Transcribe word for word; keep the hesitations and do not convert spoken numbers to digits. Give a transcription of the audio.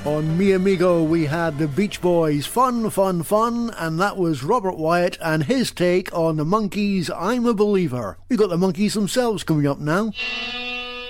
On Mi Amigo we had the Beach Boys, Fun, Fun, Fun, and that was Robert Wyatt and his take on the Monkees' I'm a Believer. We've got the Monkees themselves coming up now.